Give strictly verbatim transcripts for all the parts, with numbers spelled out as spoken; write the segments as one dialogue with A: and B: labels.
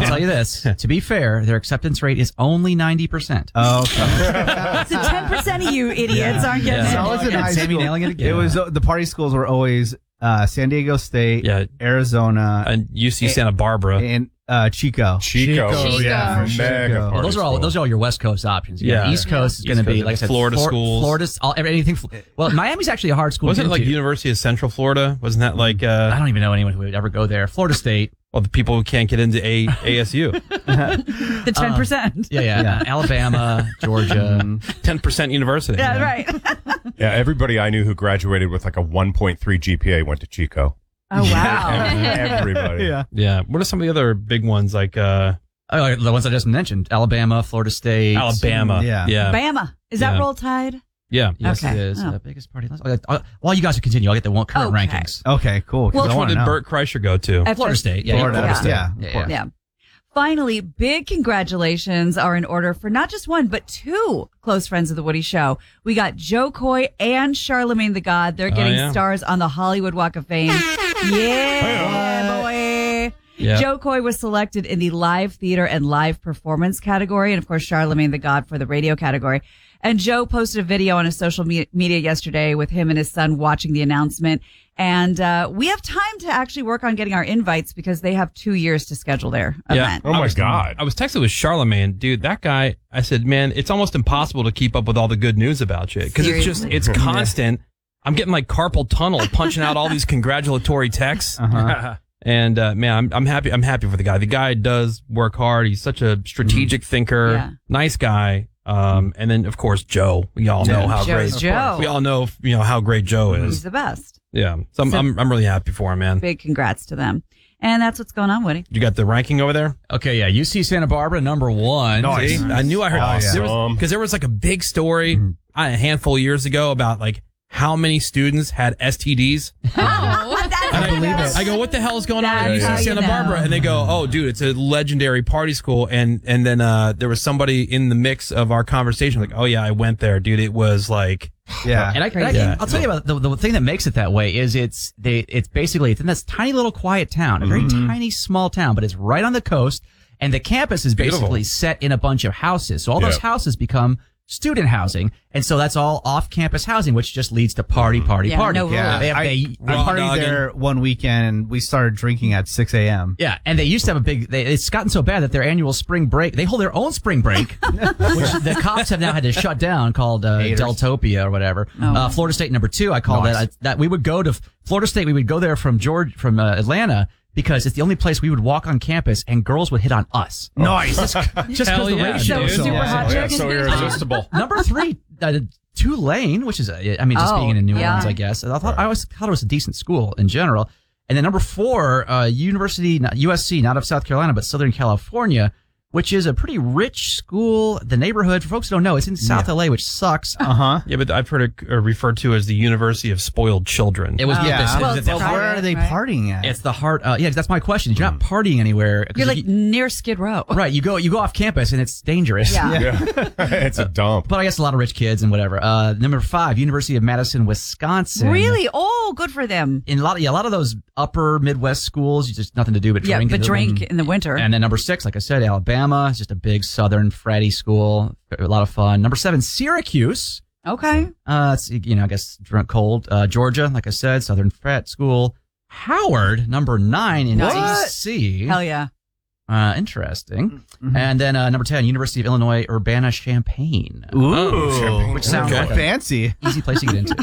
A: I'll tell you this. To be fair, their acceptance rate is only ninety percent.
B: Oh, okay.
C: So ten percent of you idiots aren't getting
A: Yeah.
C: it.
B: So I was in high
A: Sammy
B: school.
A: nailing it again.
B: It was uh, the party schools were always uh, San Diego State,
D: Yeah.
B: Arizona,
D: And U C Santa Barbara.
B: and uh, Chico.
E: Chico.
F: Chico.
E: Yeah.
B: Chico.
E: Mega
B: Well,
A: Well, those are all
E: party
A: those are all your West Coast options. You
D: Yeah.
A: know, East Coast is
D: East
A: going to be
D: Coast,
A: like I said,
D: Florida
A: Flor-
D: schools.
A: Florida's all anything. Well, Miami's actually a hard school.
D: Wasn't
A: to
D: it like
A: get to.
D: University of Central Florida? Wasn't that like uh,
A: I don't even know anyone who would ever go there. Florida State.
D: well, the people who can't get into A- ASU?
C: The ten percent.
A: Yeah, yeah.
B: Yeah.
A: Alabama, Georgia.
D: ten percent university.
C: Yeah, right.
E: Yeah, everybody I knew who graduated with like a one point three G P A went to Chico.
C: Oh, wow.
E: Everybody.
B: Yeah.
D: Yeah. What are some of the other big ones like uh,
A: Oh, the ones I just mentioned: Alabama, Florida State,
D: Alabama?
B: Yeah.
D: Yeah.
C: Bama. Is that
D: Yeah.
C: Roll Tide?
D: Yeah.
A: Yes,
C: Okay.
A: it is.
C: Oh.
A: Uh, biggest party. I'll get- I'll- while you guys continue, I'll get the one current
C: Okay.
A: rankings.
B: Okay, cool. 'cause
C: Well,
B: I
D: Which one
B: wanna
D: did
B: know.
D: Burt Kreischer go to?
C: At
A: Florida
C: first-
A: State. Yeah,
B: Florida
A: yeah.
B: State. Yeah,
A: Yeah,
B: of
A: yeah.
B: course.
C: Yeah. Finally, big congratulations are in order for not just one, but two close friends of the Woody Show. We got Joe Coy and Charlemagne the God. They're getting
D: yeah.
C: stars on the Hollywood Walk of Fame. Yeah, boy.
D: Yeah.
C: Joe Coy was selected in the live theater and live performance category, and of course, Charlemagne the God for the radio category. And Joe posted a video on his social me- media yesterday with him and his son watching the announcement. And uh, we have time to actually work on getting our invites because they have two years to schedule their
D: Yeah.
C: event.
E: Oh
D: I
E: my
D: was-
E: God.
D: I was texting with Charlemagne, dude. That guy, I said, man, it's almost impossible to keep up with all the good news about you because it's just,
C: Seriously.
D: it's constant. I'm getting like carpal tunnel punching out all these congratulatory texts.
B: Uh-huh.
D: And uh, man, I'm I'm happy. I'm happy for the guy. The guy does work hard. He's such a strategic thinker,
C: Yeah.
D: nice guy. Um, and then of course Joe. We all know how
C: Joe's
D: great
C: Joe.
D: We all know you know how great Joe
C: He's
D: is.
C: the best.
D: Yeah. So I'm
C: So-
D: I'm, I'm really happy for him, man.
C: Big congrats to them. And that's what's going on, Woody.
D: You got the ranking over there?
A: Okay, yeah. U C Santa Barbara, number one.
D: See? I knew I heard
E: Awesome.
D: because there, was- there was like a big story uh, a handful of years ago about like how many students had S T Ds.
C: Oh,
D: And
B: I believe it.
D: I go, what the hell is going on at
C: That's
D: U C
C: how you
D: Santa
C: know.
D: Barbara? And they go, oh, dude, it's a legendary party school. And and then uh, there was somebody in the mix of our conversation like, oh yeah, I went there, dude. It was like,
B: Yeah.
A: And I, and I
D: Yeah.
A: I'll tell you about the, the thing that makes it that way is it's they it's basically it's in this tiny little quiet town, a very
D: Mm-hmm.
A: tiny small town, but it's right on the coast, and the campus is
D: Beautiful.
A: basically set in a bunch of houses. So all those
E: Yeah.
A: houses become student housing, and so that's all off-campus housing, which just leads to party, party,
C: Yeah,
A: party.
C: no
B: Yeah.
A: They have,
B: I,
A: they,
B: I
D: raw
B: partied
D: dogging.
B: there one weekend and we started drinking at six a.m.
A: Yeah, and they used to have a big. They, it's gotten so bad that their annual spring break, they hold their own spring break, which the cops have now had to shut down, called uh,
B: Haters.
A: Deltopia or whatever.
C: Oh.
A: Uh, Florida State number two, I call
B: Nice.
A: that. I, that we would go to Florida State. We would go there from George from uh, Atlanta because it's the only place we would walk on campus and girls would hit on us.
B: Nice.
A: Just because
D: Hell
A: the
D: yeah,
A: ratio.
C: So
D: dude.
C: super
B: Yeah.
C: hot
E: Oh, yeah,
C: chick.
E: so irresistible.
A: Number three, uh, Tulane, which is, uh, I mean, just
C: Oh,
A: being in New
C: yeah.
A: Orleans, I guess. I thought I always thought it was a decent school in general. And then number four, uh, University, not U S C, not of South Carolina, but Southern California, which is a pretty rich school. The neighborhood, for folks who don't know, it's in South L A, which sucks.
B: Uh huh.
D: yeah, but I've heard it uh, referred to as the University of Spoiled Children.
A: It was,
C: Oh.
A: yeah,
B: Yeah.
C: Well,
A: it's,
C: it's
A: it's,
C: private.
B: Where are they
C: right?
B: partying at?
A: it's the heart. Uh, yeah, that's my question. You're not partying anywhere. 'cause
C: You're like
A: you-
C: near Skid Row.
A: right. You go, you go off campus and it's dangerous.
C: Yeah.
E: Yeah. It's a dump.
A: But I guess a lot of rich kids and whatever. Uh, number five, University of Madison, Wisconsin.
C: Really? Oh, good for them.
A: In a lot of, yeah, a lot of those upper Midwest schools, you just nothing to do but
C: Yeah,
A: drink.
C: but
A: and-
C: drink in the winter.
A: And then number six, like I said, Alabama. It's just a big Southern fratty school. A lot of fun. Number seven, Syracuse.
C: Okay.
A: Uh, it's, you know, I guess drunk cold. Uh, Georgia, like I said, Southern frat school. Howard, number nine in
C: Nice.
A: D C.
C: Hell yeah.
A: Uh, interesting.
B: Mhm.
A: And then uh, number ten, University of Illinois Urbana-Champaign.
B: Ooh.
D: Oh,
A: which sounds
D: Okay.
A: like a
B: fancy.
A: easy place to get into.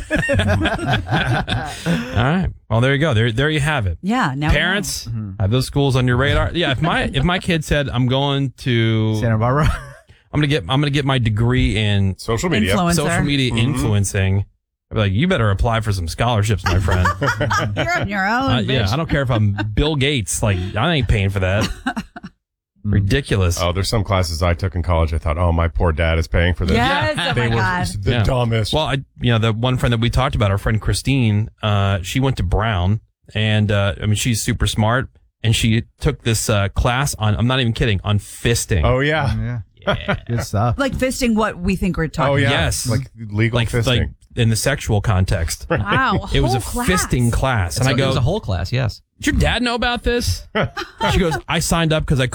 D: All right. Well, there you go. There, there you have it.
C: Yeah. Now we
D: Parents, have those schools on your radar. Yeah. If my if my kid said I'm going to,
B: Santa Barbara.
D: I'm gonna get I'm gonna get my degree in
E: Social
C: know.
E: media.
C: Influencer.
D: social media
E: Mhm.
D: influencing. I'd be like, you better apply for some scholarships, my friend.
C: You're on your own.
D: Uh, yeah,
C: bitch.
D: I don't care if I'm Bill Gates. Like, I ain't paying for that. Ridiculous.
E: Oh, there's some classes I took in college. I thought, oh, my poor dad is paying for this.
C: Yes. Oh
E: They
C: my
E: were
C: God.
E: the
D: Yeah.
E: dumbest.
D: Well, I, you know, the one friend that we talked about, our friend Christine, uh, she went to Brown, and uh, I mean, she's super smart, and she took this uh, class on. I'm not even kidding, on fisting.
E: oh, yeah.
B: Yeah.
A: Yeah.
B: Good stuff.
C: Like fisting what we think we're talking
E: Oh, yeah.
D: Yes.
E: Like legal
D: like,
E: fisting.
D: like in the sexual context.
C: about. Wow.
D: It was a
C: whole class.
D: fisting class, and
A: So
D: I
A: it
D: go,
A: was a whole class, yes.
D: "Did your dad know about this?" She goes, "I signed up because I."